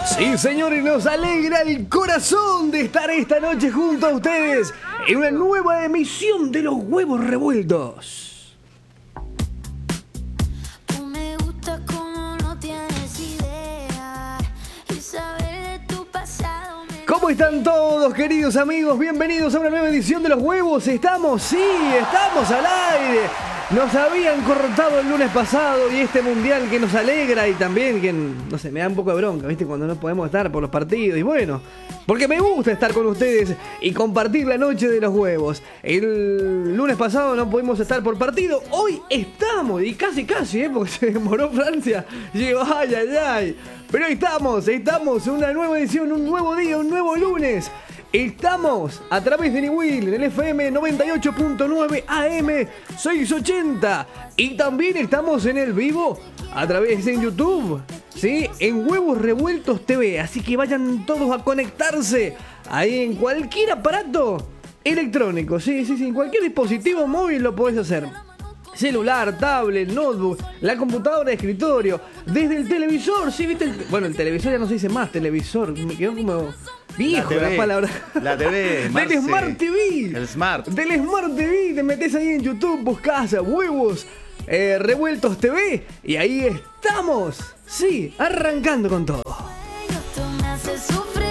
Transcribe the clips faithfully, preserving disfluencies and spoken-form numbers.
Sí, señores, nos alegra el corazón de estar esta noche junto a ustedes en una nueva emisión de Los Huevos Revueltos. Tú me gustas como no tienes idea y saber de tu pasado me... ¿Cómo están todos, queridos amigos? Bienvenidos a una nueva edición de Los Huevos. Estamos, sí, estamos al aire. Nos habían cortado el lunes pasado y este mundial que nos alegra y también que, no sé, me da un poco de bronca, ¿viste? Cuando no podemos estar por los partidos y bueno, porque me gusta estar con ustedes y compartir la noche de los huevos. El lunes pasado no pudimos estar por partido, hoy estamos y casi casi, ¿eh? Porque se demoró Francia, llegó, ay, ay, ay. Pero ahí estamos, estamos en una nueva edición, un nuevo día, un nuevo lunes. Estamos a través de Niwil en el F M noventa y ocho punto nueve A M seiscientos ochenta y también estamos en el vivo a través de YouTube, ¿sí? En Huevos Revueltos T V, así que vayan todos a conectarse ahí en cualquier aparato electrónico, sí, sí, sí, en cualquier dispositivo móvil lo podés hacer. Celular, tablet, notebook, la computadora de escritorio, desde el televisor, ¿sí? ¿Viste? El, bueno, el televisor ya no se dice más televisor, me quedó como viejo la, la palabra. La T V, del Smart T V. El Smart. Del Smart T V, te metes ahí en YouTube, buscás Huevos eh, Revueltos T V y ahí estamos, sí, arrancando con todo. Esto me hace sufrir,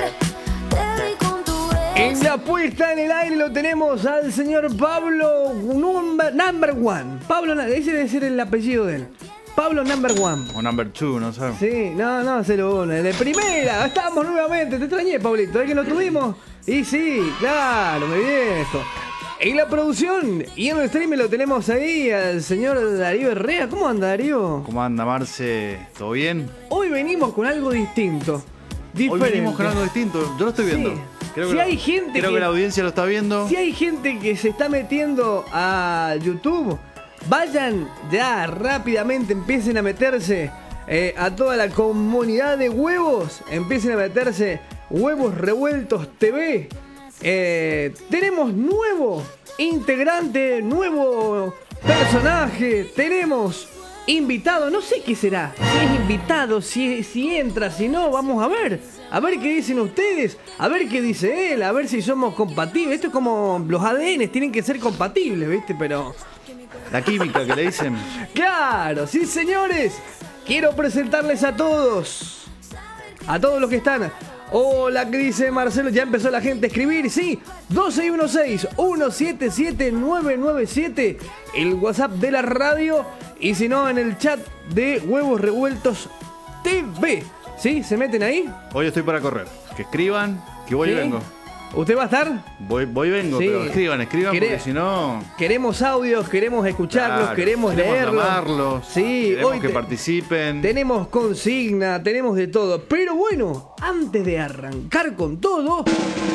te vi con tu En ex. la puesta en el aire lo tenemos al señor Pablo number, number One. Pablo, ese debe ser el apellido de él. Pablo Number One. O Number Two, no sé. Sí, no, no, cero uno. De primera, estamos nuevamente. Te extrañé, Pablito, ¿es que lo tuvimos? Y sí, claro, muy viejo. En la producción y en el stream lo tenemos ahí al señor Darío Herrera. ¿Cómo anda, Darío? ¿Cómo anda, Marce? ¿Todo bien? Hoy venimos con algo distinto. Diferente. Hoy venimos con algo distinto. Yo lo estoy viendo. Sí. Creo Si que, hay gente creo que- que la audiencia lo está viendo. Si hay gente que se está metiendo a YouTube, vayan ya rápidamente, empiecen a meterse eh, a toda la comunidad de huevos, empiecen a meterse Huevos Revueltos T V. Eh, tenemos nuevo integrante, nuevo personaje, tenemos invitado, no sé qué será, si es invitado, si, si entra, si no, vamos a ver. A ver qué dicen ustedes, a ver qué dice él, a ver si somos compatibles. Esto es como los A D Ns, tienen que ser compatibles, ¿viste? Pero... La química que le dicen. ¡Claro! ¡Sí, señores! Quiero presentarles a todos. A todos los que están. Hola, ¿qué dice Marcelo? Ya empezó la gente a escribir. Sí, dos seis uno seis, uno siete siete, nueve nueve siete. El WhatsApp de la radio. Y si no, en el chat de Huevos Revueltos T V. ¿Sí? ¿Se meten ahí? Hoy estoy para correr. Que escriban, que voy ¿Sí? y vengo. ¿Usted va a estar? Voy, voy y vengo, Sí. pero escriban, escriban, Quere- porque si no... Queremos audios, queremos escucharlos, claro, queremos leerlos. llamarlos, Sí, queremos hoy que te- participen. tenemos consigna, tenemos de todo. Pero bueno, antes de arrancar con todo,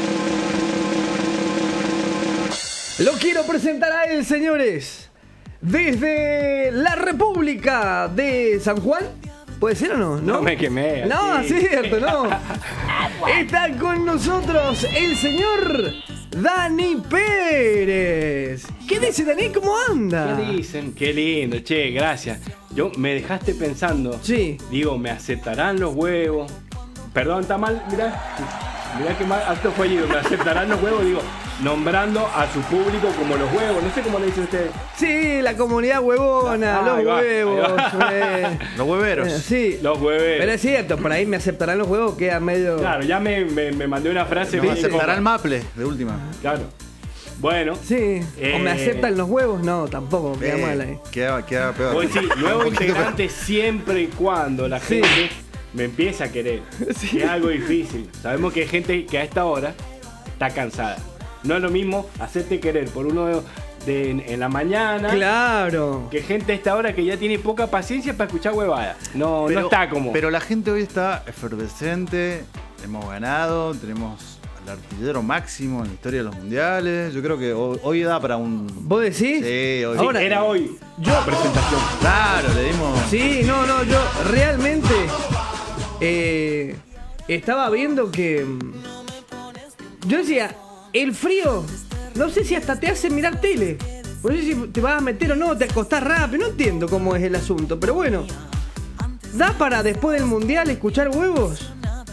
lo quiero presentar a él, señores. Desde la República de San Juan. ¿Puede ser o no? No me quemé, No, así. cierto, no. Está con nosotros el señor Dani Pérez. ¿Qué dice, Dani? ¿Cómo anda? ¿Qué dicen? Qué lindo, che, gracias. Yo me dejaste pensando. Sí. Digo, ¿me aceptarán los huevos? Perdón, está mal, mirá. Mirá que mal acto fallido. ¿Me aceptarán los huevos? Digo, nombrando a su público como los huevos. No sé cómo le dicen ustedes. Sí, la comunidad huevona, Ah, los ahí va, huevos. ahí eh. Los hueveros. Eh, Sí. Los huevos. Pero es cierto, por ahí me aceptarán los huevos, queda medio... Claro, ya me, me, me mandé una frase. Nos ¿viste? aceptará Como- el Maple, de última. Claro. Bueno. Sí. Eh. ¿O me aceptan los huevos? No, tampoco, queda Eh, mal ahí. Queda, queda peor. Voy sí, nuevo Un poquito integrante siempre y cuando la Sí. gente me empieza a querer. Sí. Que es algo difícil. Sabemos que hay gente que a esta hora está cansada. No es lo mismo hacerte querer por uno de, de- en, en la mañana Claro. que gente a esta hora que ya tiene poca paciencia para escuchar huevadas. No, Pero- no está como. Pero la gente hoy está efervescente, hemos ganado, tenemos al artillero máximo en la historia de los mundiales. Yo creo que hoy, hoy da para un... ¿Vos decís? Sí, hoy. Ahora- Era hoy Yo- la presentación. Claro, le dimos... Sí, no, no, yo realmente eh, estaba viendo que... mm, Yo decía, el frío, no sé si hasta te hace mirar tele. No sé si te vas a meter o no, te acostás rápido, no entiendo cómo es el asunto, pero bueno. ¿Da para después del mundial escuchar huevos?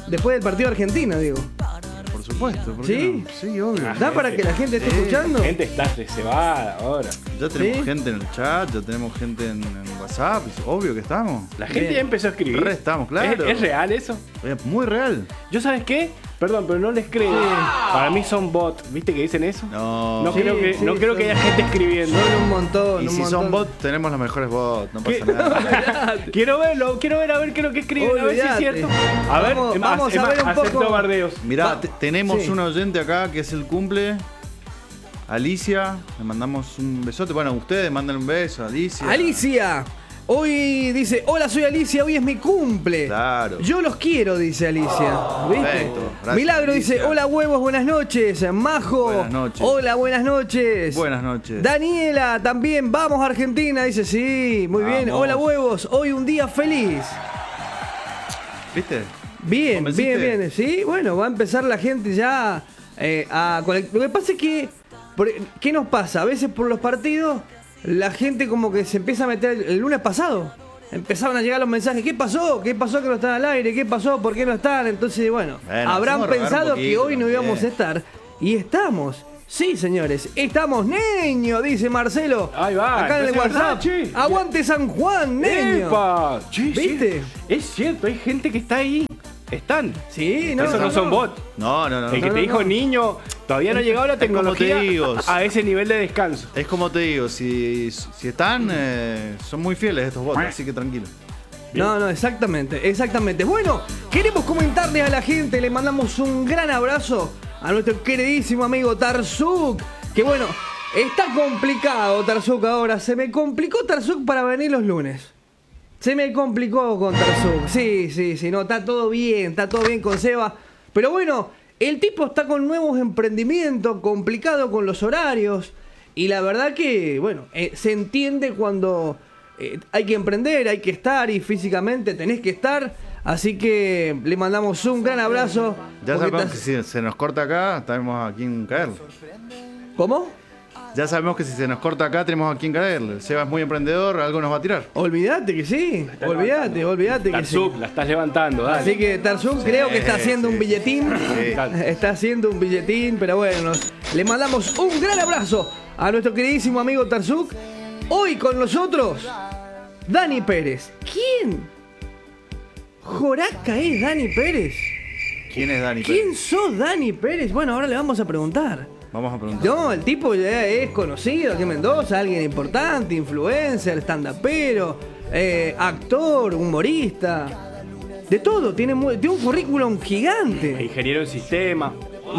después del partido de Argentina, digo. Por supuesto. ¿por ¿Sí? qué no? Sí, obvio. ¿Da para que la gente esté Sí. escuchando? La gente está reservada ahora. Ya tenemos ¿Sí? gente en el chat, ya tenemos gente en, en WhatsApp. Es obvio que estamos. La gente Bien. ya empezó a escribir. Re estamos, claro. ¿Es, es real eso? Es muy real. ¿Yo sabes qué? Perdón, pero no les creo. Para mí son bots. ¿Viste que dicen eso? No. No Sí, creo que, sí, no creo son- que haya gente escribiendo. Son un montón, Y un si montón. son bots, tenemos los mejores bots. No ¿Qué? pasa nada. Quiero verlo, quiero ver a ver qué es lo que escriben, a ver si es Olvídate. cierto. A ver, Vamos- es más, vamos es a más, ver un acepto poco- bardeos. Mirá, Va- te- tenemos sí. un oyente acá que es el cumple. Alicia, le mandamos un besote. Bueno, ustedes mandan un beso, Alicia. Alicia, hoy dice, hola, soy Alicia, hoy es mi cumple. Claro. Yo los quiero, dice Alicia. ¿Viste? Perfecto. Gracias, Milagro dice, Alicia. hola huevos, buenas noches. Majo, Buenas noches. hola, buenas noches. Buenas noches. Daniela, también, vamos Argentina, dice, sí, muy bien. Vamos. Hola huevos, hoy un día feliz. ¿Viste? Bien, ¿Convenciste? bien, bien. Sí, bueno, va a empezar la gente ya eh, a conect- Lo que pasa es que, por- ¿qué nos pasa? A veces por los partidos, la gente como que se empieza a meter. El lunes pasado empezaron a llegar los mensajes. ¿Qué pasó? ¿Qué pasó que no están al aire? ¿Qué pasó? ¿Por qué no están? Entonces, bueno, Bueno, habrán hacemos rogar un pensado que poquito hoy no íbamos a también. estar. Y estamos. Sí, señores, estamos, Neño, dice Marcelo. Ahí va, Acá en el entonces, WhatsApp. ¿verdad, che? Aguante San Juan, Neño. ¡Epa! Sí, sí. ¿Viste? Es cierto, hay gente que está ahí. Están. Sí, no, Eso no, no, son no. bots. No, no, no. El que no, te no, dijo no. niño, todavía no ha llegado la Es como te tecnología digo. a ese nivel de descanso. Es como te digo, si, si están, eh, son muy fieles estos bots, así que tranquilo. No, no, exactamente, exactamente. Bueno, queremos comentarle a la gente, le mandamos un gran abrazo a nuestro queridísimo amigo Tarzuk. Que bueno, está complicado Tarzuk ahora. Se me complicó Tarzuk para venir los lunes. Se me complicó con Tarzuk. Sí, sí, sí, no, está todo bien, está todo bien con Seba. Pero bueno, el tipo está con nuevos emprendimientos, complicado con los horarios. Y la verdad que, bueno, eh, se entiende cuando eh, hay que emprender, hay que estar y físicamente tenés que estar. Así que le mandamos un gran abrazo. Ya porque sabemos que estás- si se nos corta acá, tenemos a quien caerle. ¿Cómo? Ya sabemos que si se nos corta acá, tenemos a quien caerle. Seba es muy emprendedor, algo nos va a tirar. Olvídate que sí, olvídate, olvídate que sí. Tarzuk, la estás levantando, dale. Así que Tarzuk creo que está haciendo sí. un billetín. Sí. Está haciendo un billetín, pero bueno, nos- le mandamos un gran abrazo a nuestro queridísimo amigo Tarzuk. Hoy con nosotros, Dani Pérez. ¿Quién? Joraca es Dani Pérez. ¿Quién es Dani ¿Quién Pérez? sos Dani Pérez? Bueno, ahora le vamos a preguntar. Vamos a preguntar. No, el tipo ya es conocido aquí en Mendoza, alguien importante, influencer, stand-upero, eh, actor, humorista. De todo, tiene, mu- tiene un currículum gigante. Ingeniero en sistema.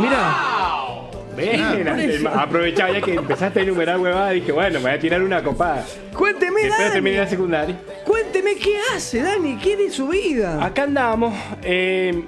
Mira, Ven, por eso. aprovechaba ya que empezaste a enumerar huevadas, dije, bueno, me voy a tirar una copada. cuénteme, Después terminé la Dani. secundaria. Cuénteme qué hace, Dani, qué de su vida. Acá andamos. eh,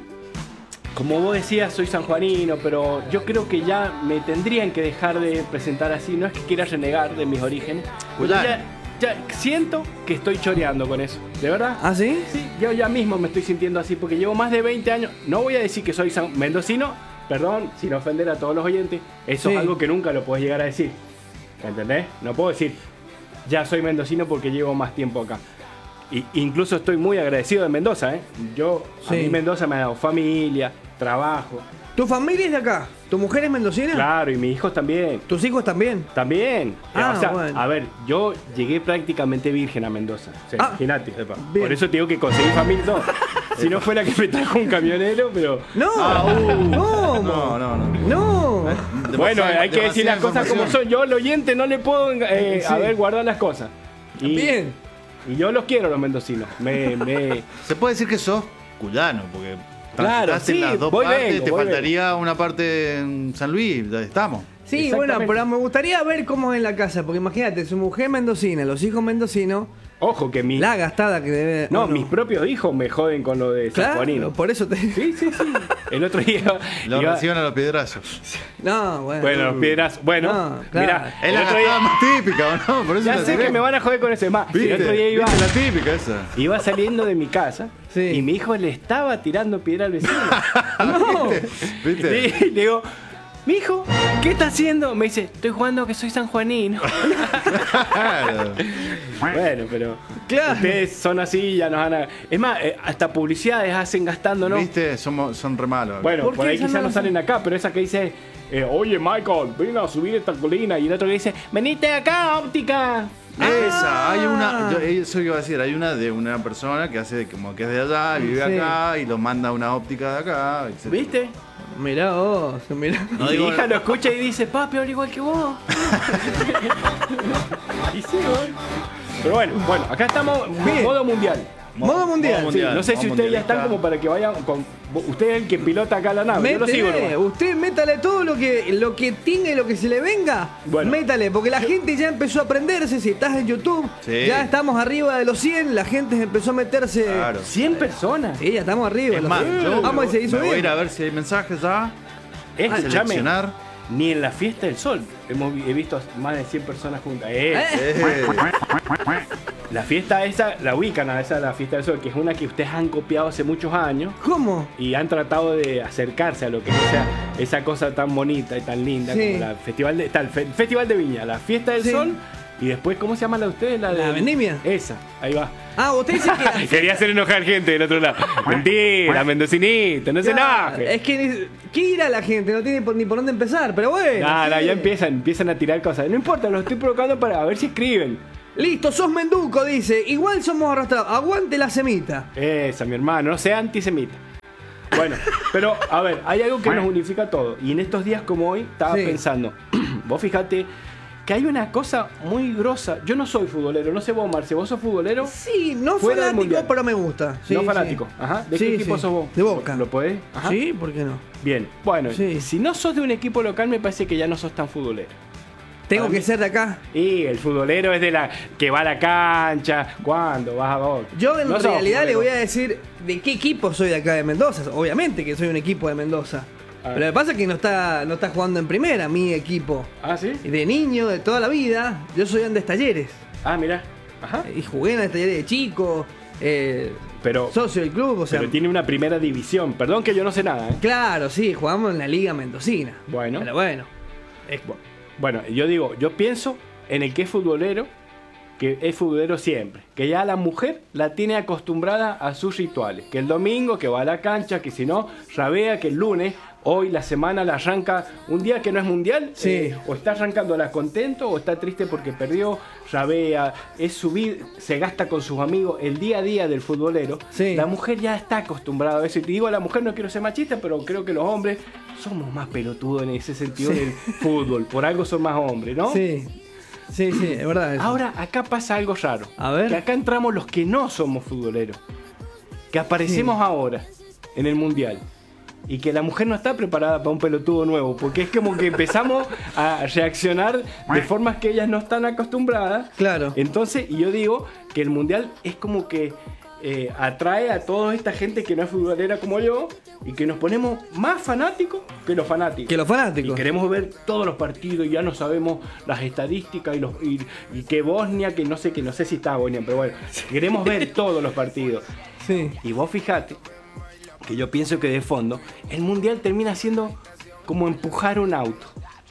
como vos decías, soy sanjuanino, pero yo creo que ya me tendrían que dejar de presentar así. No es que quiera renegar de mis orígenes. Pero Cuyano. ya, ya siento que estoy choreando con eso. ¿De verdad? ¿Ah, sí? Sí, yo ya mismo me estoy sintiendo así porque llevo más de veinte años. No voy a decir que soy san- mendocino, perdón, sin ofender a todos los oyentes. Eso Sí. es algo que nunca lo puedes llegar a decir. ¿Entendés? No puedo decir, ya soy mendocino porque llevo más tiempo acá. Y, incluso estoy muy agradecido de Mendoza, ¿eh? Yo, a Sí. mí Mendoza me ha dado familia, trabajo. ¿Tu familia es de acá? ¿Tu mujer es mendocina? Claro, y mis hijos también. ¿Tus hijos también? También. Ah, o sea, bueno. a ver, yo llegué prácticamente virgen a Mendoza. O sea, Ah, imagínate. bien. Por eso te digo que conseguí familia y todo. Si no fuera que me trajo un camionero, pero. No, Ah, uh. ¿cómo? No, no, no. No. Bueno, Demasiada- hay que decir las demasiada cosas como información. son. Yo, el oyente, no le puedo eh, a Sí. ver guardar las cosas. Y, Bien. Y yo los quiero, los mendocinos. Me, me, Se puede decir que sos cuyano, porque Claro, transitaste sí, en las dos voy partes, vengo, te voy faltaría una parte en San Luis, ya estamos. Sí, Exactamente. bueno, pero me gustaría ver cómo es en la casa, porque imagínate, su mujer mendocina, los hijos mendocinos, Ojo que mi. la gastada que debe... No, ¿o mis propios hijos me joden con lo de Claro, sanjuanino. por eso te... Sí, sí, sí. El otro día. Lo iba- reciben a los piedrazos. No, bueno. Bueno, los piedras. Bueno, No, claro. mira, Es el la otro gastada día. más típica, ¿o no? Por eso Ya la sé tiré. que me van a joder con eso. Es más, ¿Viste? el otro día iba, ¿Viste? La típica esa. iba saliendo de mi casa Sí. y mi hijo le estaba tirando piedra al vecino. No. ¿Viste? Y le digo, mi hijo, ¿qué está haciendo? Me dice, estoy jugando que soy sanjuanino. Claro. Bueno, pero Claro. ustedes son así, ya nos van a... Es más, eh, hasta publicidades hacen gastando, ¿no? ¿Viste? Somos, son re malos. Bueno, ¿Por por, qué ahí esa quizás no no la- salen acá, pero esa que dice, eh, oye Michael, ven a subir esta colina. Y el otro que dice, venite acá, óptica. Esa, hay Ah. una, yo- eso iba a decir, hay una de una persona que hace de- como que es de allá, vive Sí. acá y lo manda a una óptica de acá, etcétera. ¿Viste? Mirá vos, mirá. No y digo- mi hija lo escucha y dice, papi, habla igual que vos. Y sí, bueno. Pero bueno, bueno, acá estamos Bien. modo mundial. Modo mundial, Sí, no sé modo si ustedes ya mundialista. están como para que vayan con... Usted es el que pilota acá la nave, yo lo sigo Métele, nomás. usted métale todo lo que lo que tenga y lo que se le venga. Bueno. Métale, porque la gente ya empezó a aprenderse. Si estás en YouTube, Sí. ya estamos arriba de los cien. La gente empezó a meterse. Claro. cien personas. Sí, ya estamos arriba. Es los más, cien. yo Vamos a seguir me voy a ir subiendo. a ver si hay mensajes ya. Es, a escuchame, seleccionar. ni en la fiesta del sol hemos vi- he visto más de cien personas juntas. Eh, ¿Eh? Eh, La fiesta esa, la ubican a esa, la fiesta del sol, que es una que ustedes han copiado hace muchos años ¿Cómo? y han tratado de acercarse a lo que es esa, esa cosa tan bonita y tan linda Sí. como la festival de, está el fe- Festival de Viña, la fiesta del Sí. sol y después, ¿cómo se llama la de ustedes? La, de, La vendimia. Esa, ahí va. Ah, usted dice que. Quería hacer enojar gente del otro lado. Mentira, mendocinito, no se Ya, enoje. es que ni- ¿qué irá la gente? No tiene por- ni por dónde empezar, pero bueno. Nada, sí. ya empiezan, empiezan a tirar cosas. No importa, los estoy provocando para ver si escriben. Listo, sos menduco, dice. Igual somos arrastrados. Aguante la semita. Esa, mi hermano, no sea antisemita. Bueno, pero a ver, hay algo que nos unifica todo. Y en estos días como hoy, estaba Sí. pensando, vos fíjate que hay una cosa muy grosa. Yo no soy futbolero, no sé vos, Marce, ¿vos sos futbolero? Sí, no Fuera del fanático, mundial. pero me gusta. Sí, no sí. fanático. Ajá. ¿De Sí, qué equipo sí. sos vos? De Boca. ¿Lo podés? Ajá. Sí, ¿por qué no? Bien. Bueno, Sí. si no sos de un equipo local, me parece que ya no sos tan futbolero. Tengo Para que mí- ser de acá. Y el futbolero es de la que va a la cancha. ¿Cuándo vas a vos? Yo en No sos realidad le futbolero. voy a decir de qué equipo soy de acá de Mendoza. Obviamente que soy un equipo de Mendoza. Ah. Pero lo que pasa es que no está, no está jugando en primera mi equipo. Ah, ¿sí? De niño, de toda la vida, yo soy Andes Talleres. Ah, mira. Ajá. Y jugué en Andes Talleres de chico, eh, Pero, socio del club, o sea. pero tiene una primera división. Perdón que yo no sé nada, ¿eh? Claro, sí, jugamos en la Liga Mendocina. Bueno. Pero bueno. Es- Bueno, yo digo, yo pienso en el que es futbolero, que es futbolero siempre. Que ya la mujer la tiene acostumbrada a sus rituales. Que el domingo, que va a la cancha, que si no, rabea, que el lunes, hoy la semana la arranca un día que no es mundial. Sí. eh, o está arrancándola contento o está triste porque perdió, rabea, es su vida, se gasta con sus amigos el día a día del futbolero. Sí. La mujer ya está acostumbrada a eso. Y te digo a la mujer, no quiero ser machista, pero creo que los hombres somos más pelotudos en ese sentido Sí. del fútbol. Por algo son más hombres, ¿no? Sí, sí, sí, es verdad. eso. Ahora, acá pasa algo raro. A ver. Que acá entramos los que no somos futboleros. Que aparecemos Sí. ahora en el Mundial. Y que la mujer no está preparada para un pelotudo nuevo. Porque es como que empezamos a reaccionar de formas que ellas no están acostumbradas. Claro. Entonces, y yo digo que el Mundial es como que eh, atrae a toda esta gente que no es futbolera como yo. Y que nos ponemos más fanáticos que los fanáticos. Que los Y fanáticos. queremos ver todos los partidos y ya no sabemos las estadísticas y, los, y, y que Bosnia, que no sé, que no sé si está Bosnia, pero bueno, queremos ver todos los partidos. Sí. Y vos fijate que yo pienso que de fondo el mundial termina siendo como empujar un auto.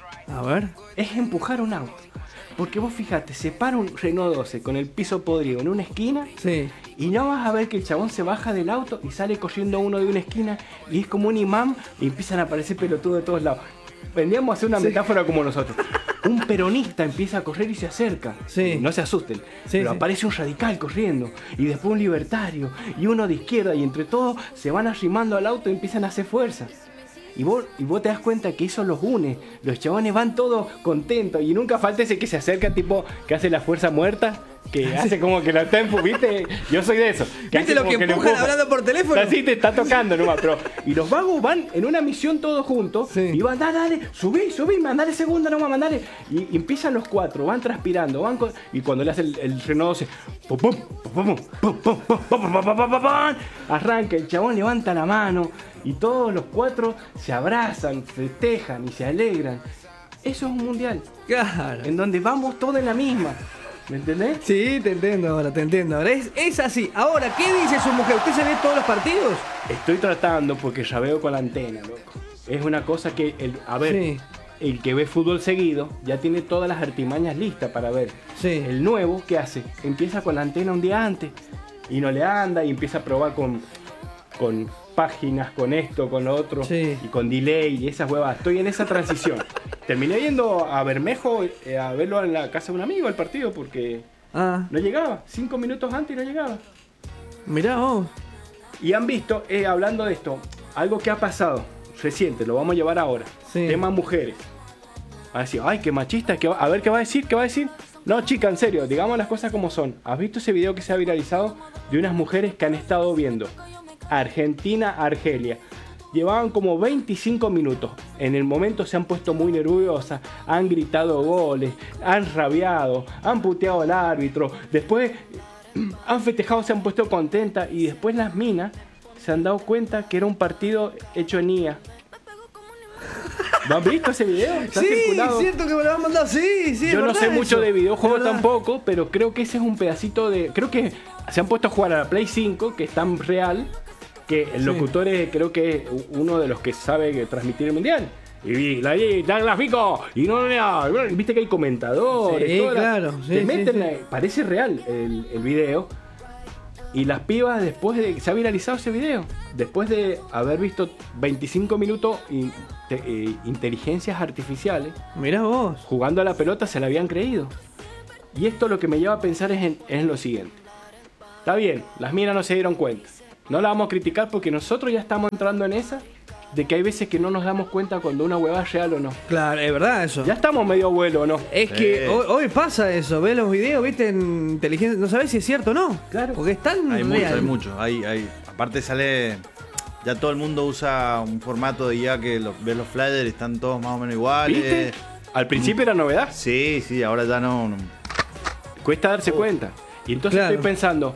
A ver. Es empujar un auto. Porque vos fijate, se para un Renault doce con el piso podrido en una esquina Sí. y no vas a ver que el chabón se baja del auto y sale corriendo uno de una esquina y es como un imán y empiezan a aparecer pelotudos de todos lados. Vendríamos a hacer una metáfora como nosotros. Un peronista empieza a correr y se acerca. Sí. No se asusten. Sí, pero sí. aparece un radical corriendo. Y después un libertario. Y uno de izquierda. Y entre todos se van arrimando al auto y empiezan a hacer fuerza. Y vos, y vos te das cuenta que eso los une. Los chabones van todos contentos. Y nunca falta ese que se acerca, tipo, que hace la fuerza muerta. Que hace como que la está empu- ¿viste? Yo soy de eso. ¿Viste hace lo como que lo empujan empuja. hablando por teléfono? Así te está tocando nomás, pero. Y los vagos van en una misión todos juntos. Sí. Y van, dale, dale, subí, subí, mandale segunda nomás, mandale. Y, y empiezan los cuatro, van transpirando, van con- y cuando le hace el, el Renault doce, pum, pum, pum, pum, pum, pum, pum, pum, pum, pum, pum, pum, arranca, el chabón levanta la mano y todos los cuatro se abrazan, festejan y se alegran. Eso es un mundial, Claro. en donde vamos todos en la misma. ¿Me entendés? Sí, te entiendo ahora, te entiendo ahora. Es, es así. Ahora, ¿qué dice su mujer? ¿Usted se ve todos los partidos? Estoy tratando porque ya veo con la antena, loco. Es una cosa que, el, a ver, Sí. el que ve fútbol seguido ya tiene todas las artimañas listas para ver. Sí. El nuevo, ¿qué hace? Empieza con la antena un día antes y no le anda y empieza a probar con, con páginas, con esto, con lo otro, Sí. y con delay y esas huevas. Estoy en esa transición. Terminé yendo a Bermejo eh, a verlo en la casa de un amigo el partido porque Ah, no llegaba. Cinco minutos antes no llegaba. mirá vos. Y han visto, eh, hablando de esto, algo que ha pasado reciente, lo vamos a llevar ahora. Sí. Tema mujeres. A decir, ay, qué machista, ¿qué va? A ver qué va a decir, qué va a decir. No, chica, en serio, digamos las cosas como son. ¿Has visto ese video que se ha viralizado de unas mujeres que han estado viendo Argentina-Argelia? Llevaban como veinticinco minutos. En el momento se han puesto muy nerviosas, han gritado goles, han rabiado, han puteado al árbitro. Después han festejado, se han puesto contentas y después las minas se han dado cuenta que era un partido hecho en I A. ¿Lo han visto ese video? ¿Está Sí, circulado? cierto que me lo han mandado, sí, sí. es Yo no verdad sé mucho eso. de videojuegos Es verdad. tampoco, pero creo que ese es un pedacito de... Creo que se han puesto a jugar a la Play cinco, que es tan real, que el Sí. locutor es, creo que es uno de los que sabe que transmitir el mundial. Y la dan gráfico, y no, no, no, viste que hay comentadores. Sí, toda la- claro, sí, te sí, meten, sí. la- parece real el, el video. Y las pibas, después de... Se ha viralizado ese video. Después de haber visto veinticinco minutos y te- eh, inteligencias artificiales Mirá vos. jugando a la pelota, se la habían creído. Y esto lo que me lleva a pensar es en, es en lo siguiente. Está bien, las minas no se dieron cuenta. No la vamos a criticar porque nosotros ya estamos entrando en esa de que hay veces que no nos damos cuenta cuando una huevada es real o no. Claro, es verdad eso. Ya estamos medio abuelo o no. Es Sí. que hoy, hoy pasa eso, ves los videos, viste, en inteligencia, no sabes si es cierto o no. Claro. Porque es tan Hay mucho, real. hay mucho. Hay, hay, aparte sale. Ya todo el mundo usa un formato de I A que lo- ves los flyers y están todos más o menos iguales. ¿Viste? Al principio era novedad. Sí, sí, ahora ya no. no. Cuesta darse cuenta. Y entonces Claro. estoy pensando,